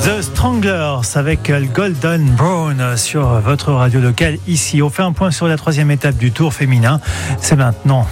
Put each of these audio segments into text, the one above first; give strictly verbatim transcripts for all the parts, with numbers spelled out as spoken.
The Stranglers avec Golden Brown sur votre radio locale ici. On fait un point sur la troisième étape du Tour féminin. C'est maintenant.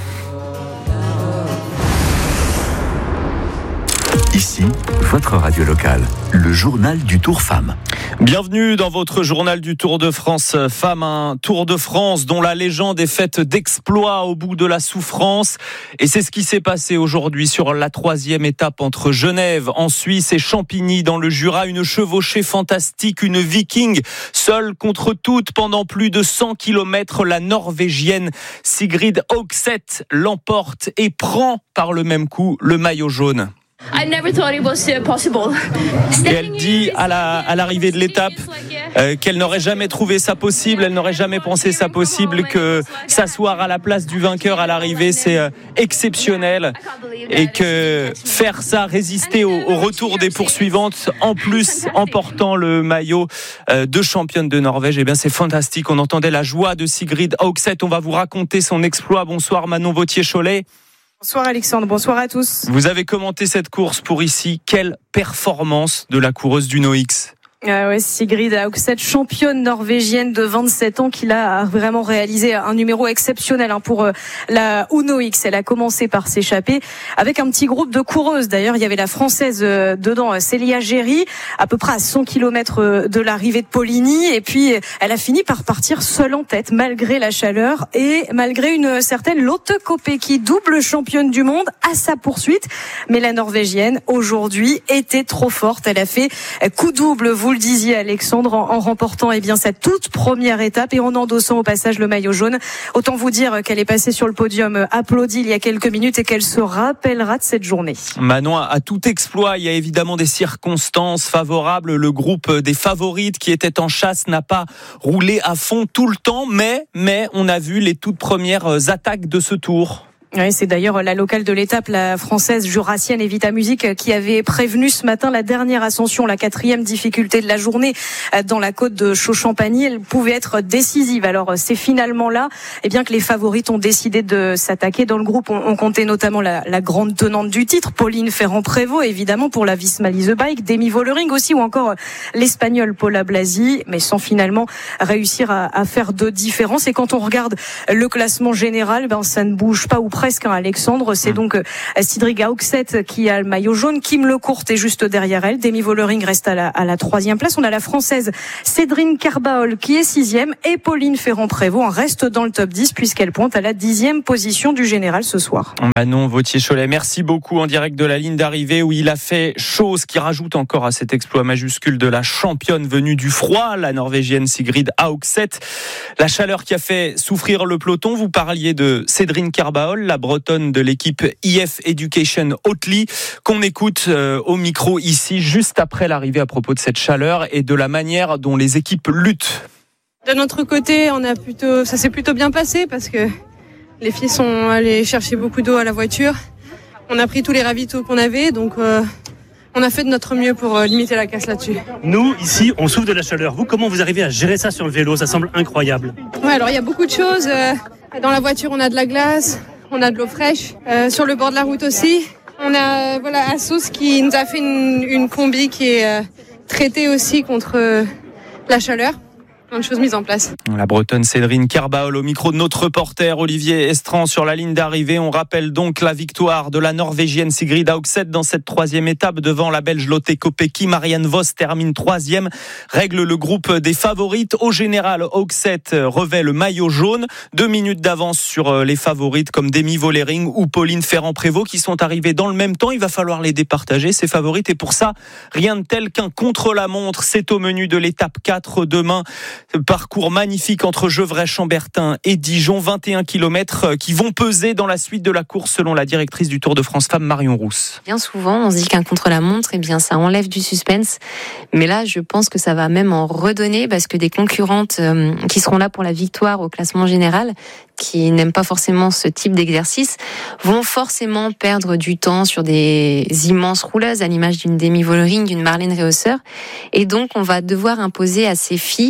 Ici, votre radio locale, le journal du Tour Femmes. Bienvenue dans votre journal du Tour de France Femmes, un Tour de France dont la légende est faite d'exploits au bout de la souffrance. Et c'est ce qui s'est passé aujourd'hui sur la troisième étape entre Genève en Suisse et Champigny dans le Jura. Une chevauchée fantastique, une viking seule contre toutes pendant plus de cent kilomètres. La Norvégienne Sigrid Høgseth l'emporte et prend par le même coup le maillot jaune. I never thought it was possible. Et elle dit à, la, à l'arrivée de l'étape euh, qu'elle n'aurait jamais trouvé ça possible, elle n'aurait jamais pensé ça possible, que s'asseoir à la place du vainqueur à l'arrivée c'est euh, exceptionnel et que faire ça, résister au, au retour des poursuivantes, en plus en portant le maillot euh, de championne de Norvège, eh bien c'est fantastique. On entendait la joie de Sigrid Høgseth. On va vous raconter son exploit. Bonsoir Manon Vauthier-Cholet. Bonsoir Alexandre, bonsoir à tous. Vous avez commenté cette course pour ici. Quelle performance de la coureuse du Uno-X. Ah ouais, Sigrid Høgseth, championne norvégienne de vingt-sept ans, qui là a vraiment réalisé un numéro exceptionnel hein, pour la Uno-X. Elle a commencé par s'échapper avec un petit groupe de coureuses. D'ailleurs, il y avait la française dedans, Célia Géry, à peu près à cent kilomètres de l'arrivée de Poligny. Et puis, elle a fini par partir seule en tête, malgré la chaleur et malgré une certaine Lotte Kopecky, double championne du monde, à sa poursuite. Mais la Norvégienne, aujourd'hui, était trop forte. Elle a fait coup double, vous Vous le disiez Alexandre, en, en remportant eh bien sa toute première étape et en endossant au passage le maillot jaune. Autant vous dire qu'elle est passée sur le podium applaudie il y a quelques minutes et qu'elle se rappellera de cette journée. Manon, à tout exploit, il y a évidemment des circonstances favorables. Le groupe des favorites qui était en chasse n'a pas roulé à fond tout le temps, mais, mais on a vu les toutes premières attaques de ce tour. Oui, c'est d'ailleurs la locale de l'étape, la française jurassienne Evita Music, qui avait prévenu ce matin la dernière ascension, la quatrième difficulté de la journée dans la côte de Chaux-Champagny. Elle pouvait être décisive. Alors c'est finalement là, eh bien que les favorites ont décidé de s'attaquer. Dans le groupe, on, on comptait notamment la, la grande tenante du titre, Pauline Ferrand-Prévot, évidemment pour la Visma Lease Bike, Demi Vollering aussi, ou encore l'Espagnol Paula Blasi, mais sans finalement réussir à, à faire de différence. Et quand on regarde le classement général, ben ça ne bouge pas ou presque un Alexandre, c'est donc Sigrid Høgseth qui a le maillot jaune, Kim Lecourt est juste derrière elle, Demi Vollering reste à la, à la troisième place, on a la française Cédrine Carbaol qui est sixième et Pauline Ferrand-Prévot en reste dans le top dix puisqu'elle pointe à la dixième position du général ce soir. Manon Vauthier-Cholet, merci beaucoup en direct de la ligne d'arrivée où il a fait chaud, ce qui rajoute encore à cet exploit majuscule de la championne venue du froid, la Norvégienne Sigrid Høgseth. La chaleur qui a fait souffrir le peloton, vous parliez de Cédrine Carbaol, la bretonne de l'équipe I F Education Oatly, qu'on écoute euh, au micro ici, juste après l'arrivée à propos de cette chaleur et de la manière dont les équipes luttent. De notre côté, on a plutôt, ça s'est plutôt bien passé parce que les filles sont allées chercher beaucoup d'eau à la voiture. On a pris tous les ravitaux qu'on avait, donc euh, on a fait de notre mieux pour euh, limiter la casse là-dessus. Nous, ici, on souffre de la chaleur. Vous, comment vous arrivez à gérer ça sur le vélo ? Ça semble incroyable. Ouais, alors il y a beaucoup de choses. Euh, dans la voiture, on a de la glace. On a de l'eau fraîche. Euh, sur le bord de la route aussi. On a euh, voilà Asos qui nous a fait une, une combi qui est euh, traitée aussi contre euh, la chaleur. Plein de choses mises en place. La bretonne Cédrine Carbaol au micro de notre reporter Olivier Estran sur la ligne d'arrivée. On rappelle donc la victoire de la Norvégienne Sigrid Høgseth dans cette troisième étape devant la Belge Lotte Kopecky. Marianne Vos termine troisième, règle le groupe des favorites. Au général, Høgseth revêt le maillot jaune. Deux minutes d'avance sur les favorites comme Demi Vollering ou Pauline Ferrand-Prévot qui sont arrivées dans le même temps. Il va falloir les départager, ces favorites. Et pour ça, rien de tel qu'un contre-la-montre. C'est au menu de l'étape quatre demain. Parcours magnifique entre Gevrey-Chambertin et Dijon, vingt et un kilomètres qui vont peser dans la suite de la course selon la directrice du Tour de France Femmes, Marion Rousse. Bien souvent, on se dit qu'un contre-la-montre, eh bien, ça enlève du suspense. Mais là, je pense que ça va même en redonner parce que des concurrentes euh, qui seront là pour la victoire au classement général, qui n'aiment pas forcément ce type d'exercice, vont forcément perdre du temps sur des immenses rouleuses à l'image d'une Demi Vollering, d'une Marlène Reusser. Et donc, on va devoir imposer à ces filles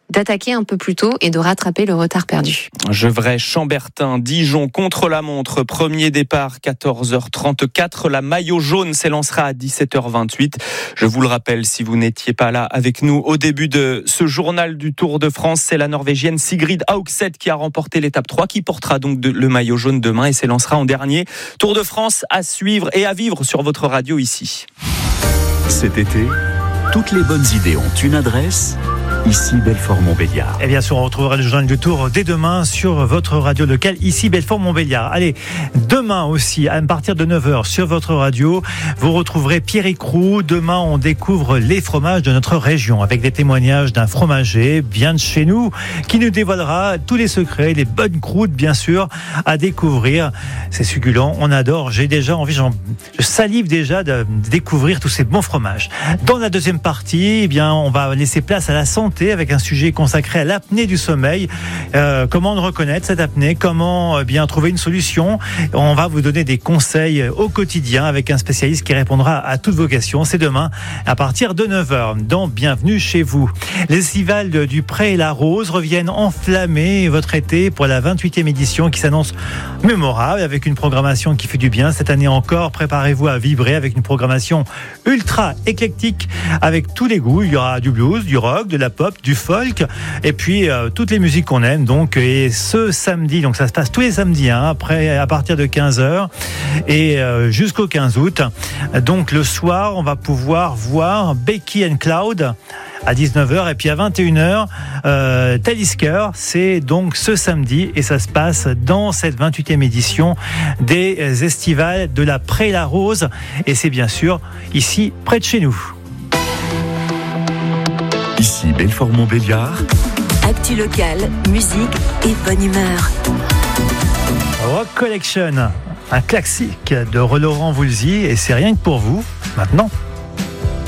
d'attaquer un peu plus tôt et de rattraper le retard perdu. Gevrey, Chambertin, Dijon contre la montre. Premier départ quatorze heures trente-quatre. La maillot jaune s'élancera à dix-sept heures vingt-huit. Je vous le rappelle, si vous n'étiez pas là avec nous au début de ce journal du Tour de France, c'est la Norvégienne Sigrid Haugseth qui a remporté l'étape trois, qui portera donc de, le maillot jaune demain et s'élancera en dernier. Tour de France à suivre et à vivre sur votre radio ici. Cet été, toutes les bonnes idées ont une adresse. Ici Belfort-Montbéliard. Et bien sûr, on retrouvera le journal du Tour dès demain sur votre radio locale, ici Belfort-Montbéliard. Allez, demain aussi, à partir de neuf heures sur votre radio, vous retrouverez Pierrick Roux. Demain, on découvre les fromages de notre région avec des témoignages d'un fromager bien de chez nous qui nous dévoilera tous les secrets, les bonnes croûtes, bien sûr, à découvrir. C'est succulent, on adore. J'ai déjà envie, j'en, je salive déjà de découvrir tous ces bons fromages. Dans la deuxième partie, eh bien, on va laisser place à la santé avec un sujet consacré à l'apnée du sommeil. Euh, comment reconnaître cette apnée, comment euh, bien trouver une solution. On va vous donner des conseils au quotidien avec un spécialiste qui répondra à toutes vos questions. C'est demain à partir de neuf heures. Donc, bienvenue chez vous. Les festivals du Pré et la Rose reviennent enflammer votre été pour la vingt-huitième édition qui s'annonce mémorable avec une programmation qui fait du bien. Cette année encore, préparez-vous à vibrer avec une programmation ultra éclectique avec tous les goûts. Il y aura du blues, du rock, de la pop, du folk et puis euh, toutes les musiques qu'on aime. Donc, et ce samedi, donc ça se passe tous les samedis, hein, après à partir de quinze heures et euh, jusqu'au quinze août. Donc le soir, on va pouvoir voir Becky and Cloud à dix-neuf heures et puis à vingt et une heures euh, Talisker. C'est donc ce samedi et ça se passe dans cette vingt-huitième édition des estivales de la Pré la Rose et c'est bien sûr ici près de chez nous. Ici Belfort-Montbéliard. Actu local, musique et bonne humeur. Rock Collection, un classique de Laurent Voulzy et c'est rien que pour vous maintenant.